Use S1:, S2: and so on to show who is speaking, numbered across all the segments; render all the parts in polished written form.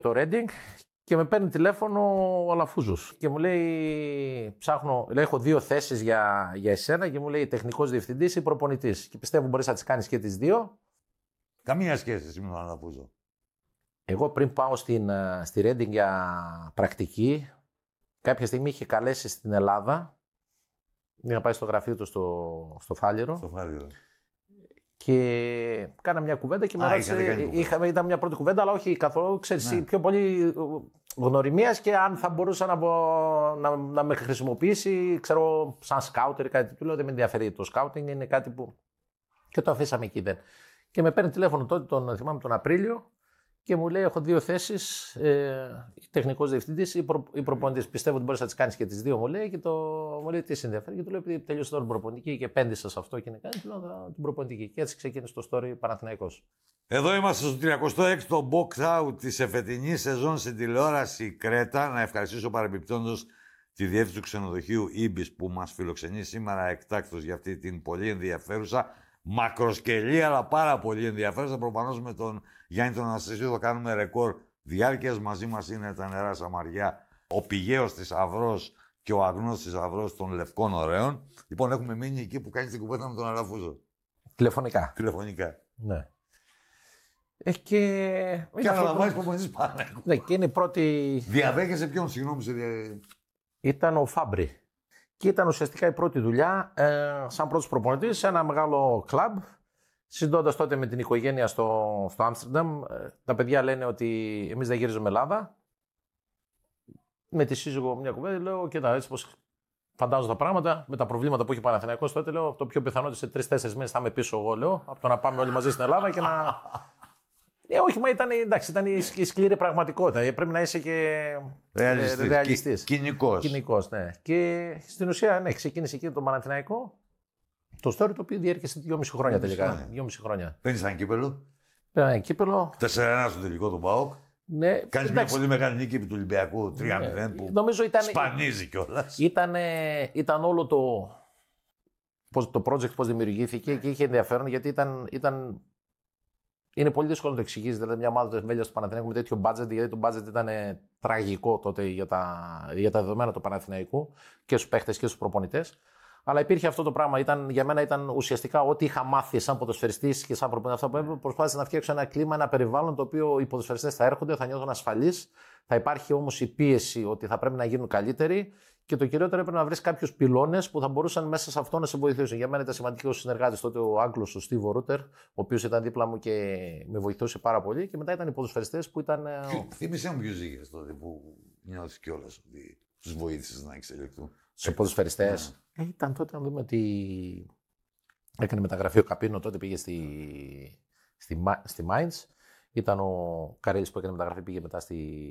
S1: το Reading και με παίρνει τηλέφωνο ο Αλαφούζος και μου λέει, ψάχνω, λέει, έχω 2 θέσεις για εσένα και μου λέει τεχνικός διευθυντής ή προπονητής και πιστεύω μπορείς να τις κάνεις και τις 2.
S2: Καμία σχέση με τον Αλαφούζο.
S1: Εγώ πριν πάω στη Reading για πρακτική, κάποια στιγμή είχε καλέσει στην Ελλάδα. Είχα πάει στο γραφείο του στο Φάληρο.
S2: Στο Φάληρο.
S1: Και κάνα μια κουβέντα και με ρώτησε. Ήταν μια πρώτη κουβέντα, αλλά όχι καθόλου. Ξέρεις, πιο πολύ γνωριμίας και αν θα μπορούσε να με χρησιμοποιήσει, ξέρω, σαν σκάουτερ ή κάτι. Του λέω δεν με ενδιαφέρει το σκάουτινγκ, είναι κάτι που. Και το αφήσαμε εκεί δεν. Και με παίρνει τηλέφωνο τότε, θυμάμαι τον Απρίλιο. Και μου λέει: έχω 2 θέσεις, τεχνικός διευθυντής ή προπονητής. Πιστεύω ότι μπορείς να τις κάνεις και τις 2, μου λέει. Και μου λέει: τι σε ενδιαφέρει. Και του λέω: επειδή τελείωσε τώρα την προπονητική και επένδυσα σε αυτό και είναι κάτι, του λέω: την προπονητική. Και έτσι ξεκίνησε το story Παναθηναϊκός.
S2: Εδώ είμαστε στο 36ο box out της εφετινής σεζόν στην τηλεόραση Κρέτα. Να ευχαριστήσω παρεμπιπτόντως τη διεύθυνση του ξενοδοχείου Ibis που μας φιλοξενεί σήμερα εκτάκτως για αυτή την πολύ ενδιαφέρουσα. Μακροσκελή, αλλά πάρα πολύ ενδιαφέρουσα. Προφανώς με τον Γιάννη τον Αναστασίου θα κάνουμε ρεκόρ διάρκειας. Μαζί μας είναι τα νερά Σαμαριά, ο πηγαίος θησαυρός και ο αγνός θησαυρός των Λευκών Ωραίων. Λοιπόν, έχουμε μείνει εκεί που κάνει την κουβέντα με τον Αλαφούζο.
S1: Τηλεφωνικά. Ναι.
S2: Και αναλαμβάνεις προπονητής Παναθηναϊκού.
S1: Ναι, και είναι η πρώτη.
S2: Διαδέχεσαι ποιον, συγγνώμη.
S1: Ήταν ο Φάμπρι. Και ήταν ουσιαστικά η πρώτη δουλειά σαν πρώτος προπονητής σε ένα μεγάλο κλαμπ. Συζητώντας τότε με την οικογένεια στο Άμστερνταμ, τα παιδιά λένε ότι εμείς δεν γυρίζουμε Ελλάδα. Με τη σύζυγο μια κουβέντα, λέω: κοίτα, έτσι πως φαντάζω τα πράγματα, με τα προβλήματα που είχε ο Παναθηναϊκός τότε, λέω: το πιο πιθανό ότι σε 3-4 μήνες θα είμαι πίσω εγώ, λέω, από το να πάμε όλοι μαζί στην Ελλάδα και να. Όχι, μα ήταν η σκληρή πραγματικότητα. Πρέπει να είσαι και ρεαλιστής.
S2: Κοινικός.
S1: Ναι. Και στην ουσία, ναι, ξεκίνησε εκεί το Παναθηναϊκό. Το story το οποίο διέρχεσε 2,5 χρόνια τελικά. 2,5 χρόνια.
S2: Παίρνεις ένα κύπελο.
S1: Πήρα ένα κύπελο.
S2: 4-1 στο τελικό του ΠΑΟΚ.
S1: Ναι.
S2: Κάνεις μια πολύ μεγάλη νίκη επί του Ολυμπιακού 3-0 που
S1: νομίζω
S2: σπανίζει κιόλας.
S1: Ήταν όλο το project πώς δημιουργήθηκε και είχε ενδιαφέρον γιατί είναι πολύ δύσκολο να το εξηγήσει. Δηλαδή, μια ομάδα του Βέλγια του Παναθηναϊκού με τέτοιο budget, γιατί το budget ήταν τραγικό τότε για τα δεδομένα του Παναθηναϊκού και στους παίχτες και στους προπονητές. Αλλά υπήρχε αυτό το πράγμα. Για μένα ήταν ουσιαστικά ό,τι είχα μάθει σαν ποδοσφαιριστής και σαν προπονητής. Αυτά που έπρεπε, προσπάθησα να φτιάξω ένα κλίμα, ένα περιβάλλον το οποίο οι ποδοσφαιριστές θα έρχονται, θα νιώθουν ασφαλείς. Θα υπάρχει όμως η πίεση ότι θα πρέπει να γίνουν καλύτεροι. Και το κυριότερο έπρεπε να βρει κάποιους πυλώνες που θα μπορούσαν μέσα σε αυτό να σε βοηθήσουν. Για μένα ήταν σημαντικός συνεργάτης τότε ο Άγγλος, ο Στίβο Ρούτερ, ο οποίος ήταν δίπλα μου και με βοηθούσε πάρα πολύ. Και μετά ήταν οι ποδοσφαιριστές που ήταν.
S2: Θύμισε μου ποιους είχες τότε που νιώθεις κιόλας ότι τους βοήθησες να εξελιχθούν.
S1: Σε ποδοσφαιριστές. Ήταν τότε να δούμε ότι έκανε μεταγραφή ο Καπίνο, τότε πήγε στη Mainz. Ήταν ο Καρέλης που έκανε μεταγραφή, πήγε μετά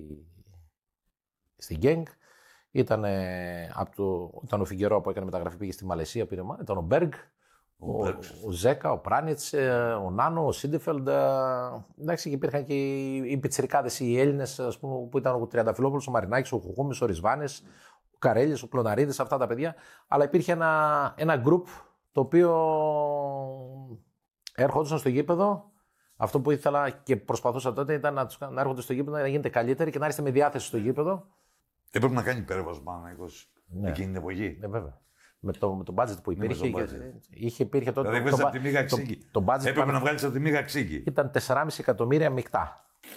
S1: στη Genk. Ήταν ο Φιγκερό που έκανε μεταγραφή, πήγε στη Μαλαισία, ήταν ο Μπέργκ, ο Ζέκα, ο Πράνιτς, ο Νάνο, ο Σίντεφελντ. Εντάξει, και υπήρχαν και οι πιτσιρικάδες, οι Έλληνες, ας πούμε, που ήταν ο Τριανταφυλόπουλος, ο Μαρινάκης, ο Χουχούμης, ο Ρισβάνης, ο Καρέλης, ο Κλωναρίδης, αυτά τα παιδιά. Αλλά υπήρχε ένα group το οποίο έρχονταν στο γήπεδο. Αυτό που ήθελα και προσπαθούσα τότε ήταν να έρχονται στο γήπεδο, να γίνετε καλύτεροι και να είστε με διάθεση στο γήπεδο.
S2: Έπρεπε να κάνει υπέρβαση Παναθηναϊκός εκείνη την εποχή.
S1: Ναι, βέβαια. Με το budget που υπήρχε. Υπήρχε τότε.
S2: Δηλαδή, από τη μίγα ξύγκη. Έπρεπε να βγάλεις από τη μίγα ξύγκη.
S1: Ήταν 4,5 εκατομμύρια μεικτά.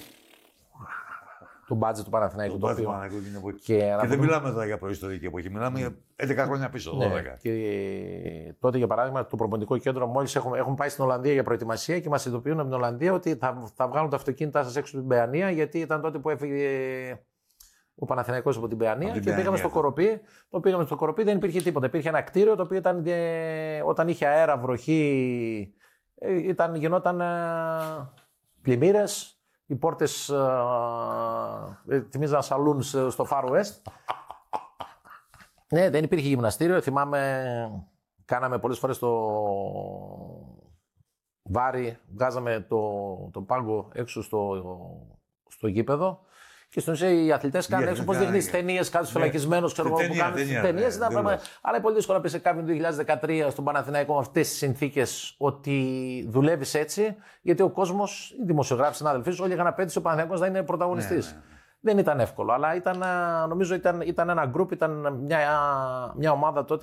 S1: Το budget του Παναθηναϊκού.
S2: Το budget του Παναθηναϊκού εκείνη την εποχή. Και δεν μιλάμε τώρα για προϊστορική εποχή. Μιλάμε για 11 χρόνια πίσω. 12.
S1: Ναι. Και τότε, για παράδειγμα, το προπονητικό κέντρο, μόλις έχουμε πάει στην Ολλανδία για προετοιμασία και μας ειδοποιούν από την Ολλανδία ότι θα βγάλουν τα αυτοκίνητά σας έξω από την Παιανία, γιατί ήταν τότε που έφυγε ο Παναθηναϊκός από την Παιανία και πήγαμε στο Κοροπή. Πήγαμε στο Κοροπή, δεν υπήρχε τίποτα. Υπήρχε ένα κτίριο το οποίο όταν είχε αέρα, βροχή, γινόταν πλημμύρες. Οι πόρτες θυμίζαν σαλούν στο Far West. Ναι, δεν υπήρχε γυμναστήριο. Θυμάμαι, κάναμε πολλές φορές το βάρη, βγάζαμε το πάγκο έξω στο γήπεδο. Και στον ουσία οι αθλητές κάνουν έξω πώς δείχνει ταινίες, κάποιους φυλακισμένους, ξέρω εγώ, που κάνουν ταινίες. Αλλά είναι πολύ δύσκολο να πει σε κάποιον το 2013 στον Παναθηναϊκό με αυτές τις συνθήκες ότι δουλεύεις έτσι, γιατί ο κόσμος, οι δημοσιογράφοι, συνάδελφοί σου, όλοι είχαν απέτηση ο Παναθηναϊκός να είναι πρωταγωνιστής. Δεν ήταν εύκολο, αλλά νομίζω ήταν ένα γκρουπ, ήταν μια ομάδα τότε.